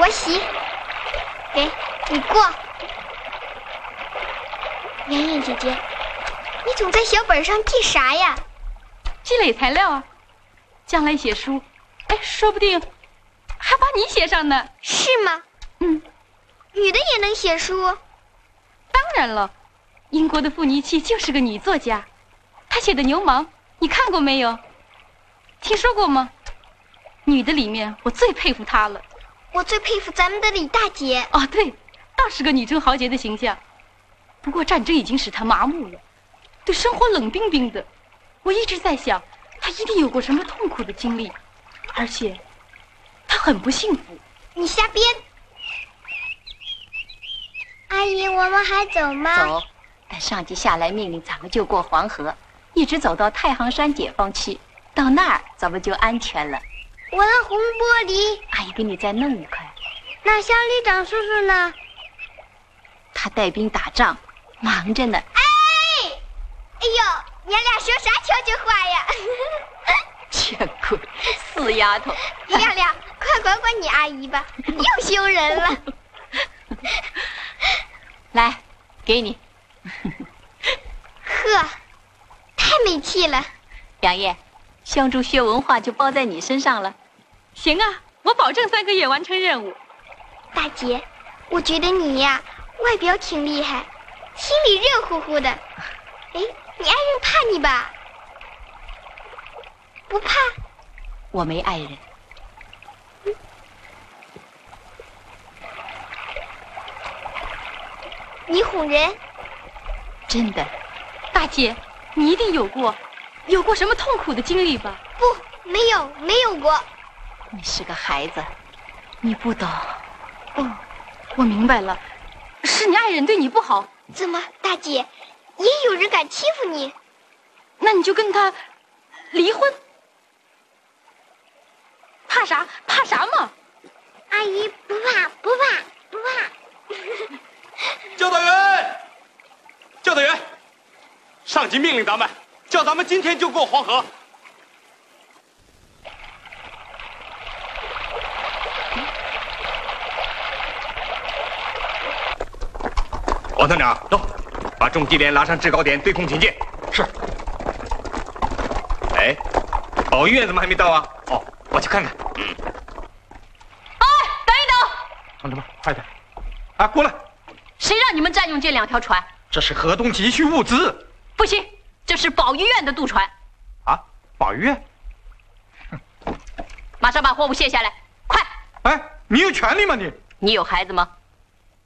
我洗，给你过。圆圆姐姐，你总在小本上记啥呀？ 积累材料啊，将来写书，哎，说不定还把你写上呢。 是吗？ 嗯， 女的也能写书？ 当然了，英国的傅尼契就是个女作家，她写的《牛虻》，你看过没有？听说过吗？女的里面我最佩服她了。 我最佩服咱们的李大姐。 哦，对，倒是个女中豪杰的形象。不过战争已经使她麻木了，对生活冷冰冰的。我一直在想，她一定有过什么痛苦的经历，而且她很不幸福。 你瞎编。阿姨，我们还走吗？ 走，但上级下来命令咱们就过黄河，一直走到太行山解放区，到那儿咱们就安全了。 我的红玻璃， 阿姨给你再弄一块。 那乡里长叔叔呢？ 他带兵打仗，忙着呢。 哎呦，你俩说啥悄悄话呀？ 见鬼，死丫头！ 亮亮，快管管你阿姨吧，又凶人了。 来，给你。 呵，太没气了。 杨烨，香烛学文化就包在你身上了。 行啊，我保证3个月完成任务。 大姐，我觉得你呀，外表挺厉害，心里热乎乎的。哎，你爱人怕你吧？不怕？ 我没爱人。 你哄人？ 真的。 大姐，你一定有过什么痛苦的经历吧？ 不，没有过。 你是个孩子，你不懂。 哦，我明白了，是你爱人对你不好。 怎么，大姐，也有人敢欺负你？ 那你就跟他离婚。怕啥？怕啥嘛？ 阿姨不怕。 教导员，教导员，上级命令咱们，叫咱们今天就过黄河。王团长，走，把重机连拉上制高点，对空警戒。是。哎，保育院怎么还没到啊？哦，我去看看。 哎，等一等！ 同志们，快点！啊，过来！ 谁让你们占用这2条船？ 这是河东急需物资。 不行，这是保育院的渡船。 啊，保育院？ 马上把货物卸下来，快！ 哎，你有权利吗你？ 你有孩子吗？